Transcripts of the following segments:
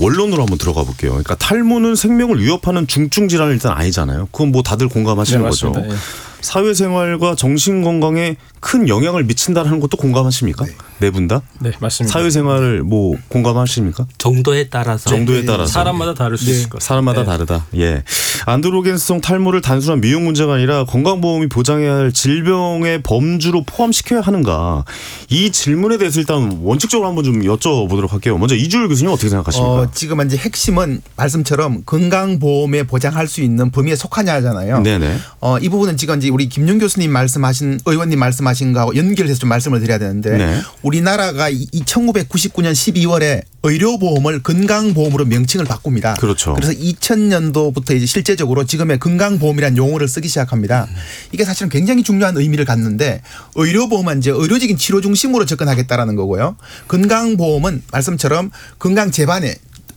원론으로 한번 들어가 볼게요. 그러니까 탈모는 생명을 위협하는 중증 질환은 일단 아니잖아요. 그건 뭐 다들 공감하시는 거죠. 네. 사회생활과 정신건강에 큰 영향을 미친다는 것도 공감하십니까? 네 분 다? 네, 맞습니다. 사회생활을 뭐 공감하십니까? 정도에 따라서 사람마다 다를 수 있을 것 같아요. 사람마다 다르다. 예. 안드로겐성 탈모를 단순한 미용 문제가 아니라 건강보험이 보장해야 할 질병의 범주로 포함시켜야 하는가. 이 질문에 대해서 일단 원칙적으로 한번 좀 여쭤보도록 할게요. 먼저 이주일 교수님 어떻게 생각하십니까? 지금 이제 핵심은 말씀처럼 건강보험에 보장할 수 있는 범위에 속하냐잖아요. 네네. 이 부분은 지금 이제 우리 김용 교수님 말씀하신 의원님 말씀하신 거하고 연결해서 좀 말씀을 드려야 되는데 네. 우리나라가 1999년 12월에 의료보험을 건강보험으로 명칭을 바꿉니다. 그렇죠. 그래서 2000년도부터 이제 실제적으로 지금의 건강보험이라는 용어를 쓰기 시작합니다. 이게 사실은 굉장히 중요한 의미를 갖는데 의료보험은 이제 의료적인 치료 중심으로 접근하겠다라는 거고요. 건강보험은 말씀처럼 건강 재반에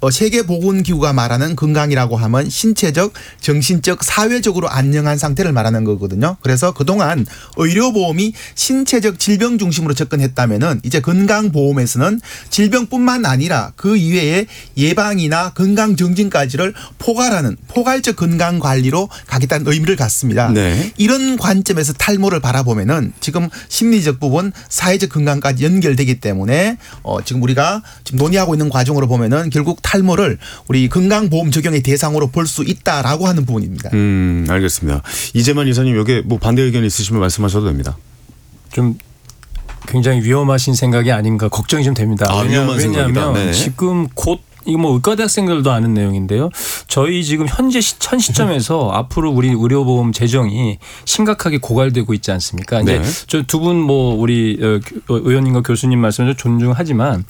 세계보건기구가 말하는 건강이라고 하면 신체적, 정신적, 사회적으로 안녕한 상태를 말하는 거거든요. 그래서 그동안 의료보험이 신체적 질병 중심으로 접근했다면은 이제 건강보험에서는 질병뿐만 아니라 그 이외에 예방이나 건강정진까지를 포괄하는 포괄적 건강관리로 가겠다는 의미를 갖습니다. 네. 이런 관점에서 탈모를 바라보면은 지금 심리적 부분, 사회적 건강까지 연결되기 때문에 지금 우리가 지금 논의하고 있는 과정으로 보면은 결국 탈모를 우리 건강보험 적용의 대상으로 볼 수 있다라고 하는 부분입니다. 알겠습니다. 이재만 이사님 여기에 뭐 반대 의견 있으시면 말씀하셔도 됩니다. 좀 굉장히 위험하신 생각이 아닌가 걱정이 좀 됩니다. 왜냐하면 지금 곧 이거 뭐 의과대학생들도 아는 내용인데요. 저희 지금 현재 현 시점에서 앞으로 우리 의료보험 재정이 심각하게 고갈되고 있지 않습니까? 이제 저 두 분 뭐 우리 의원님과 교수님 말씀을 존중하지만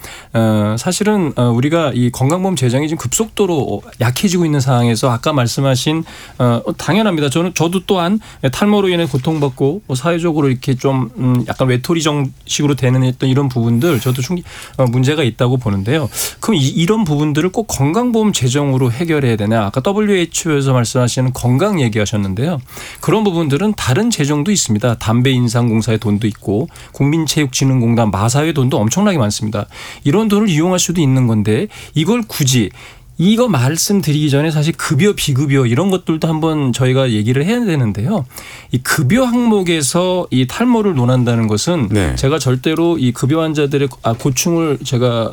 사실은 우리가 이 건강보험 재정이 지금 급속도로 약해지고 있는 상황에서 아까 말씀하신 당연합니다. 저도 또한 탈모로 인해 고통받고 사회적으로 이렇게 좀 약간 외톨이 정식으로 되는 어떤 이런 부분들 저도 문제가 있다고 보는데요. 그럼 이런 부분들을 꼭 건강보험 재정으로 해결해야 되나? 아까 WHO에서 말씀하시는 건강 얘기하셨는데요. 그런 부분들은 다른 재정도 있습니다. 담배 인상공사의 돈도 있고 국민체육진흥공단 마사회 돈도 엄청나게 많습니다. 이런 돈을 이용할 수도 있는 건데 이걸 굳이 이거 말씀드리기 전에 사실 급여 비급여 이런 것들도 한번 저희가 얘기를 해야 되는데요. 이 급여 항목에서 이 탈모를 논한다는 것은 제가 절대로 이 급여 환자들의 고충을 제가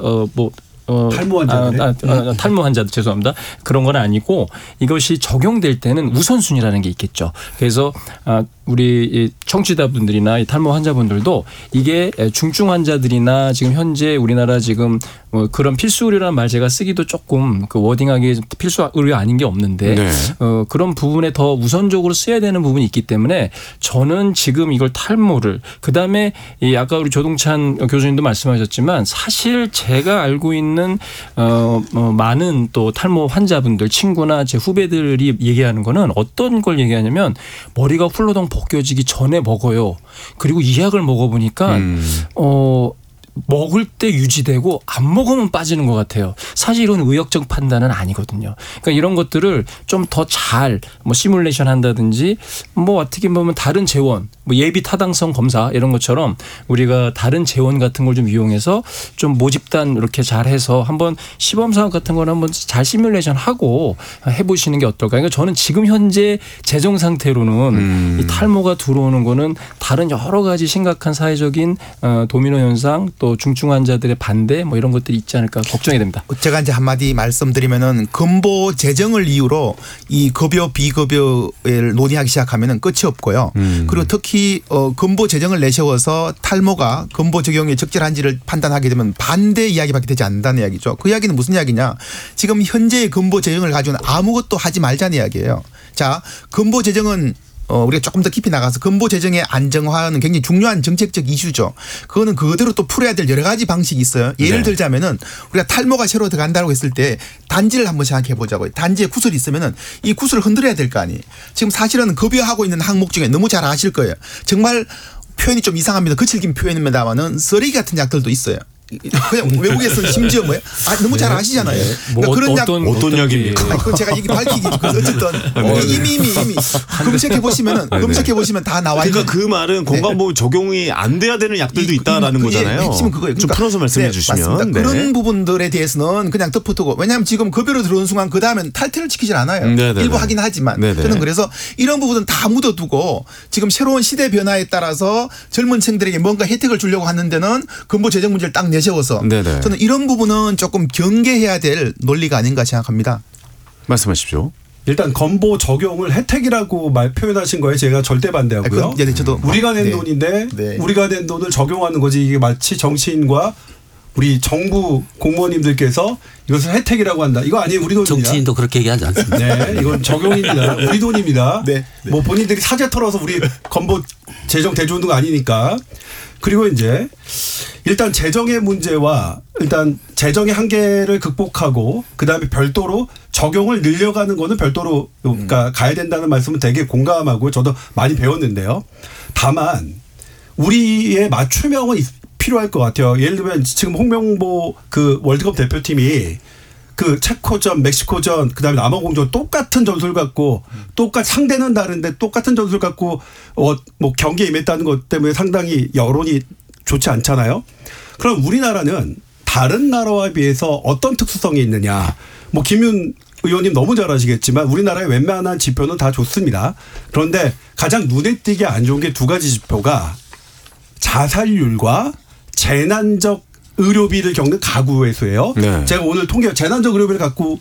탈모 환자들 탈모 환자들 죄송합니다. 그런 건 아니고 이것이 적용될 때는 우선순위라는 게 있겠죠. 그래서 우리 청취자분들이나 이 탈모 환자분들도 이게 중증 환자들이나 지금 현재 우리나라 지금 뭐 그런 필수 의료라는 말 제가 쓰기도 조금 그 워딩하기 필수 의료 아닌 게 없는데 그런 부분에 더 우선적으로 써야 되는 부분이 있기 때문에 저는 지금 이걸 탈모를 그다음에 이 아까 우리 조동찬 교수님도 말씀하셨지만 사실 제가 알고 있는 많은 또 탈모 환자분들 친구나 제 후배들이 얘기하는 거는 어떤 걸 얘기하냐면 머리가 훌러덩 벗겨지기 전에 먹어요. 그리고 이 약을 먹어보니까 먹을 때 유지되고 안 먹으면 빠지는 것 같아요. 사실 이런 의학적 판단은 아니거든요. 그러니까 이런 것들을 좀 더 잘 뭐 시뮬레이션 한다든지 뭐 어떻게 보면 다른 재원 뭐 예비 타당성 검사 이런 것처럼 우리가 다른 재원 같은 걸 좀 이용해서 좀 모집단 이렇게 잘 해서 한번 시범 사업 같은 걸 한번 잘 시뮬레이션 하고 해보시는 게 어떨까. 그러니까 저는 지금 현재 재정 상태로는 이 탈모가 들어오는 거는 다른 여러 가지 심각한 사회적인 도미노 현상 또 중증 환자들의 반대 뭐 이런 것들이 있지 않을까 걱정이 됩니다. 제가 이제 한마디 말씀드리면은 근보 재정을 이유로 이 급여 비급여를 논의하기 시작하면은 끝이 없고요. 그리고 특히 근보 재정을 내세워서 탈모가 근보 적용이 적절한지를 판단하게 되면 반대 이야기밖에 되지 않는다는 이야기죠. 그 이야기는 무슨 이야기냐? 지금 현재의 근보 재정을 가지고는 아무것도 하지 말자는 이야기예요. 자, 근보 재정은 우리가 조금 더 깊이 나가서 근보 재정의 안정화는 굉장히 중요한 정책적 이슈죠. 그거는 그대로 또 풀어야 될 여러 가지 방식이 있어요. 예를 들자면은 우리가 탈모가 새로 들어간다고 했을 때 단지를 한번 생각해 보자고요. 단지에 구슬이 있으면은 이 구슬을 흔들어야 될 거 아니에요. 지금 사실은 급여하고 있는 항목 중에 너무 잘 아실 거예요. 정말 표현이 좀 이상합니다. 거칠긴 표현입니다만은 쓰레기 같은 약들도 있어요. 그냥 외국에서는 심지어 뭐예요? 너무 잘 아시잖아요. 뭐 그러니까 그런 어떤 약입니까? 그건 제가 얘기 밝히기 어쨌든 이미 검색해 보시면 다 나와 있는. 그러니까 그 말은 건강보험 적용이 안 돼야 되는 약들도 있다라는 거잖아요. 핵심은 그거예요. 좀 풀어서 말씀해 주시면. 맞습니다. 그런 부분들에 대해서는 그냥 덮어두고 왜냐하면 지금 급여로 들어온 순간 그 다음엔 탈퇴를 지키질 않아요. 일부 하긴 하지만 저는 그래서 이런 부분은 다 묻어두고 지금 새로운 시대 변화에 따라서 젊은 층들에게 뭔가 혜택을 주려고 하는 데는 근본 재정 문제를 딱 내세워서 저는 이런 부분은 조금 경계해야 될 논리가 아닌가 생각합니다. 말씀하십시오. 일단 건보 적용을 혜택이라고 표현하신 거에 제가 절대 반대하고요. 저도 우리가 낸 돈인데 우리가 낸 돈을 적용하는 거지 이게 마치 정치인과 우리 정부 공무원님들께서 이것을 혜택이라고 한다. 이거 아니에요. 우리 돈입니다. 정치인도 그렇게 얘기하지 않습니다. 네, 이건 적용입니다. 우리 돈입니다. 뭐 본인들이 사재 털어서 우리 건보 재정 대주는 거 아니니까. 그리고 이제 일단 재정의 문제와 일단 재정의 한계를 극복하고 그다음에 별도로 적용을 늘려가는 거는 별도로 그러니까 가야 된다는 말씀은 되게 공감하고 저도 많이 배웠는데요. 다만 우리의 맞춤형은 필요할 것 같아요. 예를 들면 지금 홍명보 그 월드컵 대표팀이 그 체코전, 멕시코전, 그다음에 남아공전 똑같은 전술 갖고 상대는 다른데 똑같은 전술 갖고 뭐 경기에 임했다는 것 때문에 상당히 여론이 좋지 않잖아요. 그럼 우리나라는 다른 나라와 비해서 어떤 특수성이 있느냐. 뭐 김윤 의원님 너무 잘 아시겠지만 우리나라의 웬만한 지표는 다 좋습니다. 그런데 가장 눈에 띄게 안 좋은 게 두 가지 지표가 자살률과 재난적 의료비를 겪는 가구의 수예요. 제가 오늘 재난적 의료비를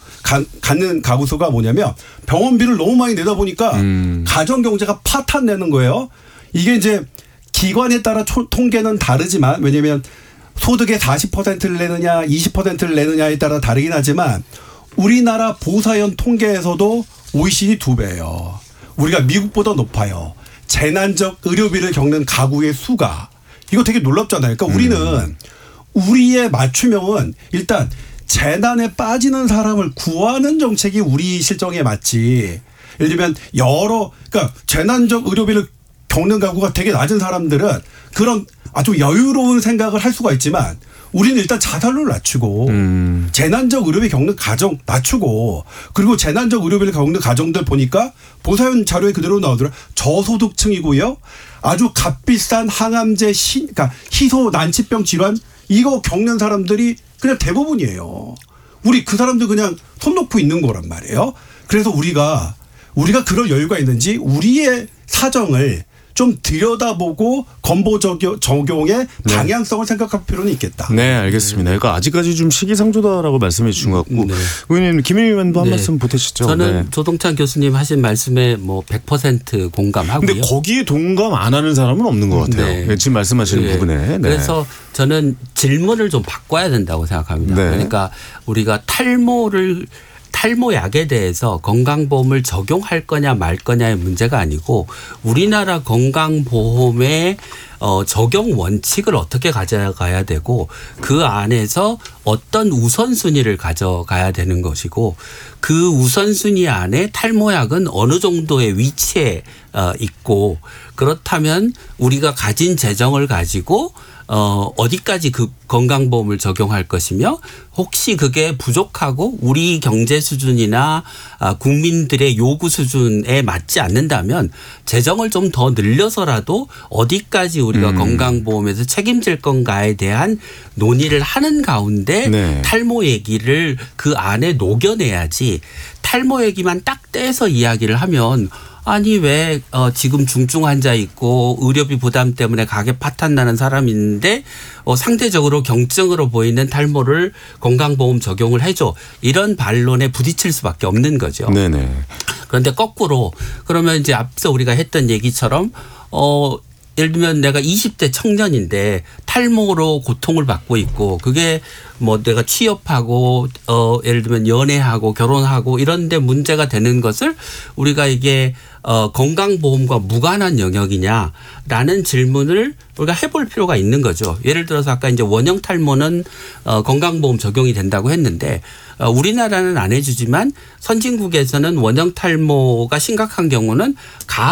갖는 가구 수가 뭐냐면 병원비를 너무 많이 내다 보니까 가정 경제가 파탄 내는 거예요. 이게 이제 기관에 따라 통계는 다르지만 왜냐하면 소득의 40%를 내느냐 20%를 내느냐에 따라 다르긴 하지만 우리나라 보사연 통계에서도 OECD 2배예요. 우리가 미국보다 높아요. 재난적 의료비를 겪는 가구의 수가. 이거 되게 놀랍잖아요. 그러니까 우리는 우리의 맞춤형은 일단 재난에 빠지는 사람을 구하는 정책이 우리 실정에 맞지. 예를 들면 그러니까 재난적 의료비를 겪는 가구가 되게 낮은 사람들은 그런 아주 여유로운 생각을 할 수가 있지만 우리는 일단 자살률 낮추고 재난적 의료비 겪는 가정 낮추고 그리고 재난적 의료비를 겪는 가정들 보니까 보사연 자료에 그대로 나오더라. 저소득층이고요. 아주 값비싼 항암제 그러니까 희소 난치병 질환 이거 겪는 사람들이 그냥 대부분이에요. 우리 그 사람들 그냥 손 놓고 있는 거란 말이에요. 그래서 우리가 그럴 여유가 있는지 우리의 사정을 좀 들여다보고 건보 적용의 방향성을 생각할 필요는 있겠다. 네, 알겠습니다. 그러니까 아직까지 좀 시기상조다라고 말씀해 주신 것 같고 의원님 김 의원도 한 말씀 보태시죠. 저는 조동찬 교수님 하신 말씀에 뭐 100% 공감하고요. 근데 거기에 동감 안 하는 사람은 없는 것 같아요. 지금 말씀하시는 부분에. 그래서 저는 질문을 좀 바꿔야 된다고 생각합니다. 그러니까 우리가 탈모약에 대해서 건강보험을 적용할 거냐 말 거냐의 문제가 아니고 우리나라 건강보험의 적용 원칙을 어떻게 가져가야 되고 그 안에서 어떤 우선순위를 가져가야 되는 것이고 그 우선순위 안에 탈모약은 어느 정도의 위치에 있고 그렇다면 우리가 가진 재정을 가지고 어디까지 그 건강보험을 적용할 것이며 혹시 그게 부족하고 우리 경제 수준이나 국민들의 요구 수준에 맞지 않는다면 재정을 좀 더 늘려서라도 어디까지 우리가 건강보험에서 책임질 건가에 대한 논의를 하는 가운데 탈모 얘기를 그 안에 녹여내야지 탈모 얘기만 딱 떼서 이야기를 하면 아니 왜 지금 중증 환자 있고 의료비 부담 때문에 가게 파탄 나는 사람이 있는데 상대적으로 경증으로 보이는 탈모를 건강보험 적용을 해줘. 이런 반론에 부딪힐 수밖에 없는 거죠. 네네. 그런데 거꾸로 그러면 이제 앞서 우리가 했던 얘기처럼 예를 들면 내가 20대 청년인데 탈모로 고통을 받고 있고 그게 뭐 내가 취업하고 예를 들면 연애하고 결혼하고 이런 데 문제가 되는 것을 우리가 이게 건강보험과 무관한 영역이냐라는 질문을 우리가 해볼 필요가 있는 거죠. 예를 들어서 아까 이제 원형 탈모는 건강보험 적용이 된다고 했는데 우리나라는 안 해주지만 선진국에서는 원형 탈모가 심각한 경우는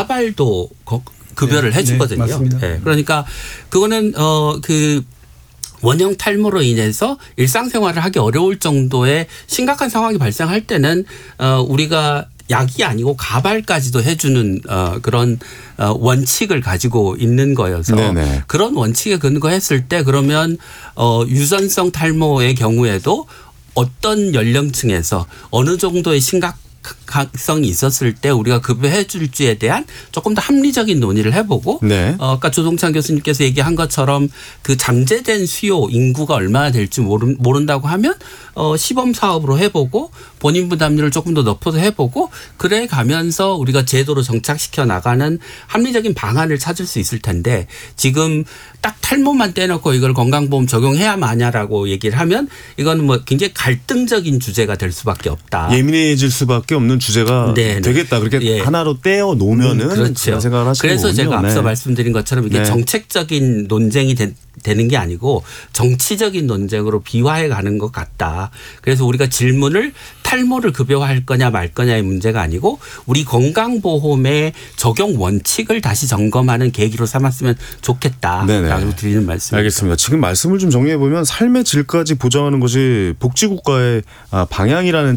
가발도 급여를 해주거든요. 맞습니다. 그러니까 그거는 원형 탈모로 인해서 일상생활을 하기 어려울 정도의 심각한 상황이 발생할 때는 우리가 약이 아니고 가발까지도 해주는 그런 원칙을 가지고 있는 거여서 네네. 그런 원칙에 근거했을 때 그러면 유전성 탈모의 경우에도 어떤 연령층에서 어느 정도의 심각성이 있었을 때 우리가 급여해 줄지에 대한 조금 더 합리적인 논의를 해보고 네. 아까 조동찬 교수님께서 얘기한 것처럼 그 잠재된 수요 인구가 얼마나 될지 모른다고 하면 시범 사업으로 해보고 본인 부담률을 조금 더 높여서 해보고 그래 가면서 우리가 제도로 정착시켜 나가는 합리적인 방안을 찾을 수 있을 텐데 지금 딱 탈모만 떼놓고 이걸 건강보험 적용해야 마냐라고 얘기를 하면 이건 뭐 굉장히 갈등적인 주제가 될 수밖에 없다. 예민해질 수밖에 없는 주제가 네네. 되겠다. 그렇게 예. 하나로 떼어 놓으면은 그렇죠. 그런 생각을 하시는 그래서 거군요. 제가 앞서 네. 말씀드린 것처럼 이게 네. 정책적인 논쟁이 되는 게 아니고 정치적인 논쟁으로 비화해 가는 것 같다. 그래서 우리가 질문을 탈모를 급여화할 거냐 말 거냐의 문제가 아니고 우리 건강보험의 적용 원칙을 다시 점검하는 계기로 삼았으면 좋겠다라고 드리는 말씀입니다. 알겠습니다. 지금 말씀을 좀 정리해 보면 삶의 질까지 보장하는 것이 복지국가의 방향이라는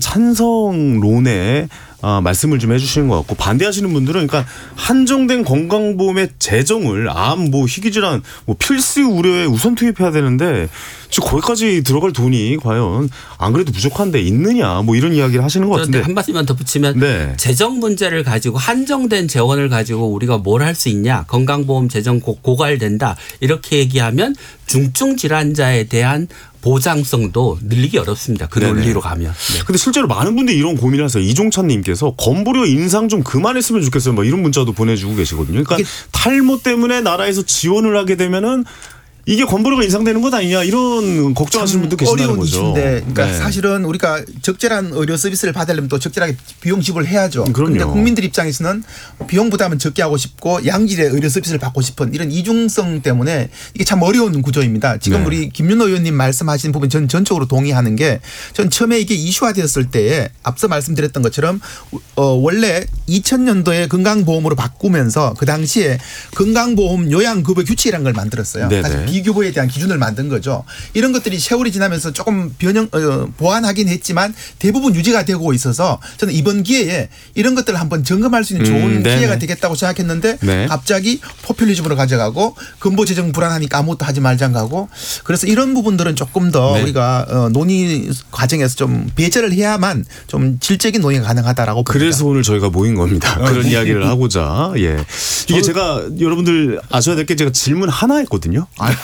찬성론에 말씀을 좀 해주시는 것 같고 반대하시는 분들은 그러니까 한정된 건강보험의 재정을 암, 희귀질환, 필수 우려에 우선 투입해야 되는데 지금 거기까지 들어갈 돈이 과연 안 그래도 부족한데 있느냐 이런 이야기를 하시는 것 같은데 한 말씀만 덧붙이면 네. 재정 문제를 가지고 한정된 재원을 가지고 우리가 뭘 할 수 있냐 건강보험 재정 고갈된다 이렇게 얘기하면 중증 질환자에 대한 보장성도 늘리기 어렵습니다. 그 논리로 가면. 그런데 실제로 많은 분들이 이런 고민을 하세요. 이종찬 님께서 건보료 인상 좀 그만했으면 좋겠어요. 이런 문자도 보내주고 계시거든요. 그러니까 탈모 때문에 나라에서 지원을 하게 되면은 이게 건보료가 인상되는 것 아니냐 이런 걱정하시는 분도 계시다는 어려운 거죠. 이슈인데 그러니까 네. 사실은 우리가 적절한 의료 서비스를 받으려면 또 적절하게 비용 지불을 해야죠. 그런데 국민들 입장에서는 비용 부담은 적게 하고 싶고 양질의 의료 서비스를 받고 싶은 이런 이중성 때문에 이게 참 어려운 구조입니다. 지금 네. 우리 김윤호 의원님 말씀하신 부분 전 전적으로 동의하는 게 전 처음에 이게 이슈화되었을 때에 앞서 말씀드렸던 것처럼 원래 2000년도에 건강보험으로 바꾸면서 그 당시에 건강보험 요양급여 규칙이라는 걸 만들었어요. 비교보에 대한 기준을 만든 거죠. 이런 것들이 세월이 지나면서 조금 보완하긴 했지만 대부분 유지가 되고 있어서 저는 이번 기회에 이런 것들을 한번 점검할 수 있는 좋은 기회가 되겠다고 생각했는데 네. 갑자기 포퓰리즘으로 가져가고 근보 재정 불안하니까 아무것도 하지 말자고 하고 그래서 이런 부분들은 조금 더 네. 우리가 논의 과정에서 좀 배제를 해야만 좀 질적인 논의가 가능하다라고 봅니다. 그래서 오늘 저희가 모인 겁니다. 그런 이야기를 하고자. 예. 이게 제가 여러분들 아셔야 될 게 제가 질문 하나 했거든요.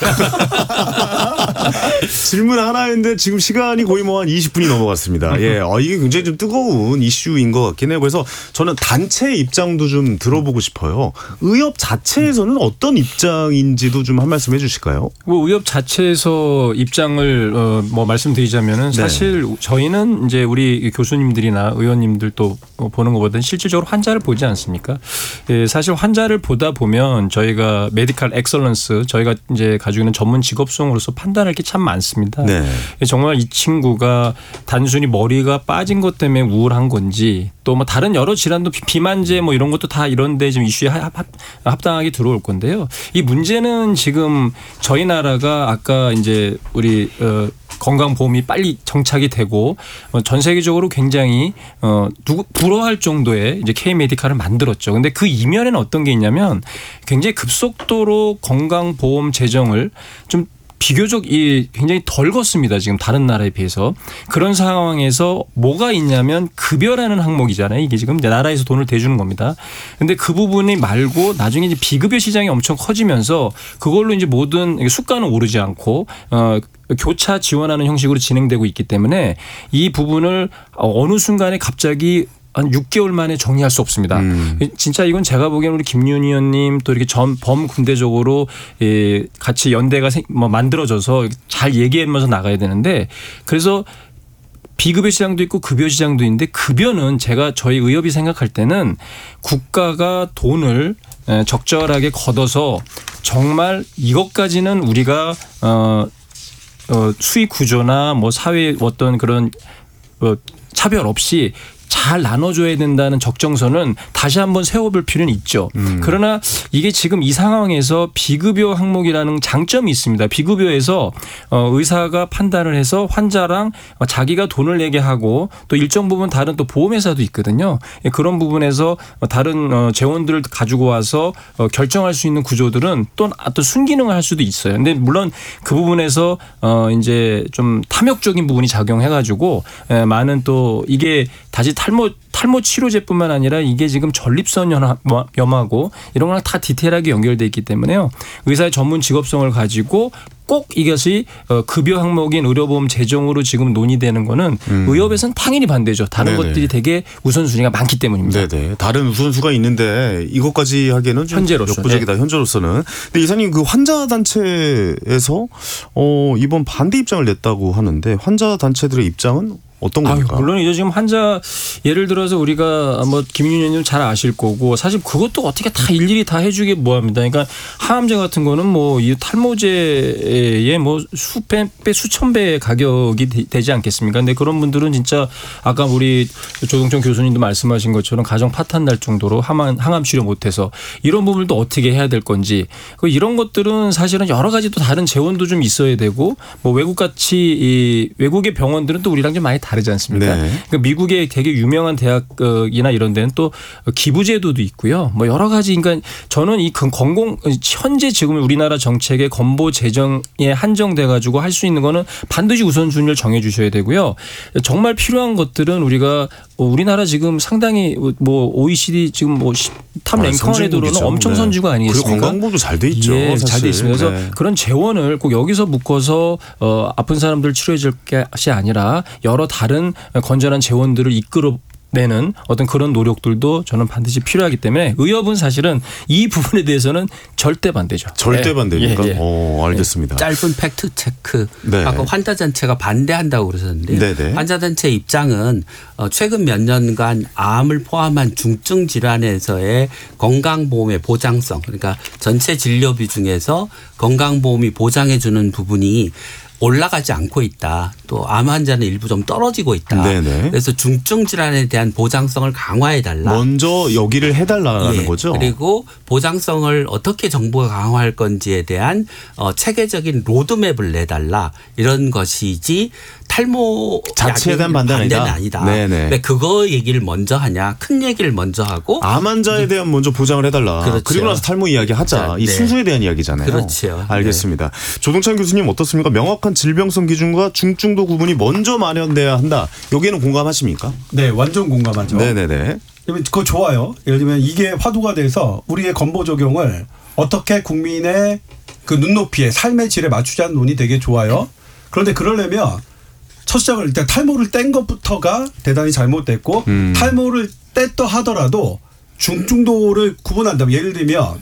질문 하나인데 지금 시간이 거의 한 20분이 넘어갔습니다. 예, 이게 굉장히 좀 뜨거운 이슈인 것 같긴 해요. 그래서 저는 단체 입장도 좀 들어보고 싶어요. 의협 자체에서는 어떤 입장인지도 좀 한 말씀 해주실까요? 의협 자체에서 입장을 말씀드리자면은 사실 네. 저희는 이제 우리 교수님들이나 의원님들도 보는 것보다는 실질적으로 환자를 보지 않습니까? 예, 사실 환자를 보다 보면 저희가 메디컬 엑설런스 저희가 이제 가지고 있는 전문 직업성으로서 판단할 게 참 많습니다. 네. 정말 이 친구가 단순히 머리가 빠진 것 때문에 우울한 건지 또 다른 여러 질환도 비만제 이런 것도 다 이런데 좀 이슈에 합당하게 들어올 건데요. 이 문제는 지금 저희 나라가 아까 이제 우리 건강보험이 빨리 정착이 되고 전 세계적으로 굉장히 부러워할 정도의 이제 K-메디칼을 만들었죠. 그런데 그 이면에는 어떤 게 있냐면 굉장히 급속도로 건강보험 재정을 좀 비교적 굉장히 덜 걷습니다. 지금 다른 나라에 비해서. 그런 상황에서 뭐가 있냐면 급여라는 항목이잖아요. 이게 지금 나라에서 돈을 대주는 겁니다. 그런데 그 부분이 말고 나중에 이제 비급여 시장이 엄청 커지면서 그걸로 이제 모든 수가는 오르지 않고 교차 지원하는 형식으로 진행되고 있기 때문에 이 부분을 어느 순간에 갑자기 한 6개월 만에 정리할 수 없습니다. 진짜 이건 제가 보기에는 우리 김윤희 의원님 또 이렇게 범군대적으로 같이 연대가 만들어져서 잘 얘기하면서 나가야 되는데 그래서 비급여 시장도 있고 급여 시장도 있는데 급여는 저희 의협이 생각할 때는 국가가 돈을 적절하게 걷어서 정말 이것까지는 우리가 수익 구조나 사회 어떤 그런 차별 없이 잘 나눠줘야 된다는 적정선은 다시 한번 세워볼 필요는 있죠. 그러나 이게 지금 이 상황에서 비급여 항목이라는 장점이 있습니다. 비급여에서 의사가 판단을 해서 환자랑 자기가 돈을 내게 하고 또 일정 부분 다른 또 보험회사도 있거든요. 그런 부분에서 다른 재원들을 가지고 와서 결정할 수 있는 구조들은 또 순기능을 할 수도 있어요. 근데 물론 그 부분에서 이제 좀 탐욕적인 부분이 작용해가지고 많은 또 이게 다시 탈모 치료제뿐만 아니라 이게 지금 전립선 염하고 이런 거랑 다 디테일하게 연결돼 있기 때문에요. 의사의 전문 직업성을 가지고 꼭 이것이 급여 항목인 의료보험 재정으로 지금 논의되는 거는 의협에서는 당연히 반대죠. 다른 네네. 것들이 되게 우선순위가 많기 때문입니다. 네네. 다른 우선수가 있는데 이것까지 하기에는 좀 현재로서. 역부족이다. 네. 현재로서는. 근데 이사님 그 환자 단체에서 이번 반대 입장을 냈다고 하는데 환자 단체들의 입장은 어떤 겁니까? 물론이죠. 지금 환자 예를 들어서 우리가 뭐 김윤희 의원님 잘 아실 거고 사실 그것도 어떻게 다 일일이 다 해주기 뭐합니다. 그러니까 항암제 같은 거는 뭐 이 탈모제의 뭐 수천 배 가격이 되지 않겠습니까? 근데 그런 분들은 진짜 아까 우리 조동천 교수님도 말씀하신 것처럼 가정 파탄 날 정도로 항암 치료 못해서 이런 부분도 어떻게 해야 될 건지 이런 것들은 사실은 여러 가지 또 다른 재원도 좀 있어야 되고 뭐 외국같이 외국의 병원들은 또 우리랑 좀 많이 다르지 않습니까? 네. 그러니까 미국의 되게 유명한 대학이나 이런 데는 또 기부제도도 있고요. 뭐 여러 가지 그러니까 저는 이 현재 지금 우리나라 정책의 건보 재정에 한정돼 가지고 할 수 있는 거는 반드시 우선순위를 정해 주셔야 되고요. 정말 필요한 것들은 우리나라 지금 상당히 뭐 OECD 지금 뭐 탑 랭커원에 들어오는 엄청 선진국 아니겠습니까? 그리고 건강보도 잘 돼 있죠. 예, 사실. 잘 돼 있습니다. 그래서 네. 그런 재원을 꼭 여기서 묶어서 아픈 사람들 치료해 줄 것이 아니라 여러 다른 건전한 재원들을 이끌어내는 어떤 그런 노력들도 저는 반드시 필요하기 때문에 의협은 사실은 이 부분에 대해서는 절대 반대죠. 절대 반대입니까? 예, 예. 알겠습니다. 짧은 팩트 체크. 네. 아까 환자단체가 반대한다고 그러셨는데요. 네네. 환자단체 입장은 최근 몇 년간 암을 포함한 중증 질환에서의 건강보험의 보장성, 그러니까 전체 진료비 중에서 건강보험이 보장해 주는 부분이 올라가지 않고 있다. 또 암 환자는 일부 좀 떨어지고 있다. 네네. 그래서 중증 질환에 대한 보장성을 강화해달라. 먼저 여기를 해달라는 거죠. 그리고 보장성을 어떻게 정부가 강화할 건지에 대한 체계적인 로드맵을 내달라. 이런 것이지 탈모 자체에 대한 반대는 아니다. 네네. 근데 그거 얘기를 먼저 하냐. 큰 얘기를 먼저 하고. 암 환자에 대한 먼저 보장을 해달라. 그렇죠. 그리고 나서 탈모 이야기 하자. 이 네. 순서에 대한 이야기잖아요. 그렇죠. 알겠습니다. 네. 조동찬 교수님 어떻습니까? 명확한 질병성 기준과 중증도 구분이 먼저 마련돼야 한다. 여기에는 공감하십니까? 네, 완전 공감하죠. 네네네. 그거 좋아요. 예를 들면 이게 화두가 돼서 우리의 건보 적용을 어떻게 국민의 그 눈높이에 삶의 질에 맞추자는 논의 되게 좋아요. 그런데 그러려면 첫 시작을 일단 탈모를 뗀 것부터가 대단히 잘못됐고 탈모를 뗐다 하더라도 중증도를 구분한다면 예를 들면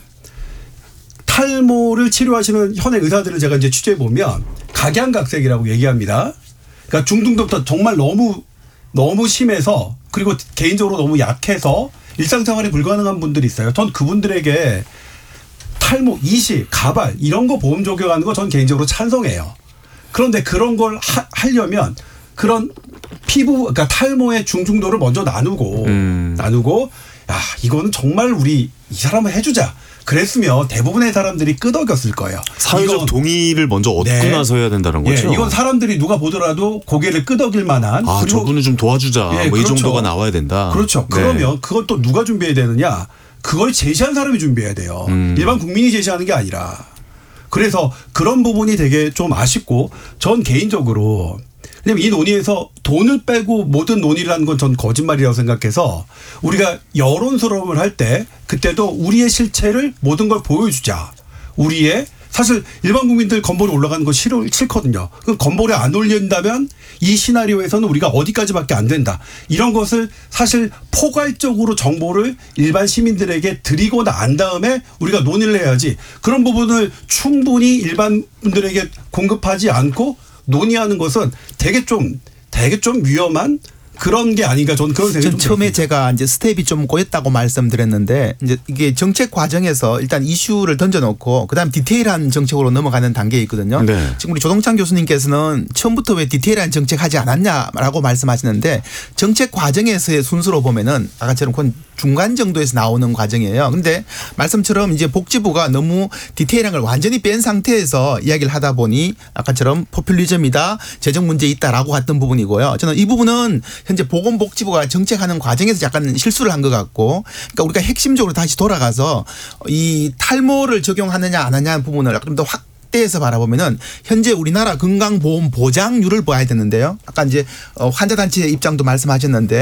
탈모를 치료하시는 현행 의사들을 제가 이제 취재해 보면 각양각색이라고 얘기합니다. 그러니까 중등도부터 정말 너무 심해서 그리고 개인적으로 너무 약해서 일상생활이 불가능한 분들이 있어요. 전 그분들에게 탈모, 이식, 가발 이런 거 보험 적용하는 거 전 개인적으로 찬성해요. 그런데 그런 걸 하려면 그런 그러니까 탈모의 중증도를 먼저 나누고 야 이거는 정말 우리 이 사람을 해주자. 그랬으면 대부분의 사람들이 끄덕였을 거예요. 사회적 동의를 먼저 얻고 나서 해야 된다는 거죠. 이건 사람들이 누가 보더라도 고개를 끄덕일 만한. 아, 저분을 좀 도와주자. 뭐 그렇죠. 이 정도가 나와야 된다. 그렇죠. 네. 그러면 그걸 또 누가 준비해야 되느냐. 그걸 제시한 사람이 준비해야 돼요. 일반 국민이 제시하는 게 아니라. 그래서 그런 부분이 되게 좀 아쉽고 전 개인적으로 왜냐면 이 논의에서 돈을 빼고 모든 논의를 하는 건 전 거짓말이라고 생각해서 우리가 여론스러움을 할 때 그때도 우리의 실체를 모든 걸 보여주자. 우리의 사실 일반 국민들 건보료 올라가는 거 싫거든요. 그럼 건보료 안 올린다면 이 시나리오에서는 우리가 어디까지밖에 안 된다. 이런 것을 사실 포괄적으로 정보를 일반 시민들에게 드리고 난 다음에 우리가 논의를 해야지. 그런 부분을 충분히 일반 분들에게 공급하지 않고 논의하는 것은 되게 좀 위험한 그런 게 아닌가 저는 그런 생각이 좀 처음에 제가 이제 스텝이 좀 꼬였다고 말씀드렸는데 이제 이게 정책 과정에서 일단 이슈를 던져놓고 그다음 디테일한 정책으로 넘어가는 단계에 있거든요. 네. 지금 우리 조동찬 교수님께서는 처음부터 왜 디테일한 정책 하지 않았냐라고 말씀하시는데 정책 과정에서의 순서로 보면은 아까처럼 그건 중간 정도에서 나오는 과정이에요. 그런데 말씀처럼 이제 복지부가 너무 디테일한 걸 완전히 뺀 상태에서 이야기를 하다 보니 아까처럼 포퓰리즘이다, 재정 문제 있다라고 갔던 부분이고요. 저는 이 부분은 현재 보건복지부가 정책하는 과정에서 약간 실수를 한 것 같고, 그러니까 우리가 핵심적으로 다시 돌아가서 이 탈모를 적용하느냐 안 하냐 부분을 좀 더 확대해서 바라보면은 현재 우리나라 건강보험 보장률을 봐야 되는데요. 아까 이제 환자단체 입장도 말씀하셨는데